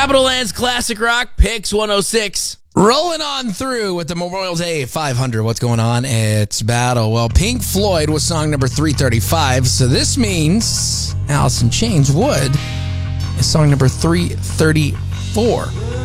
Capital Lands Classic Rock Picks 106. Rolling on through with the Memorial Day 500. What's going on? It's battle. Well, Pink Floyd was song number 335, so this means Alice in Chains Wood is song number 334.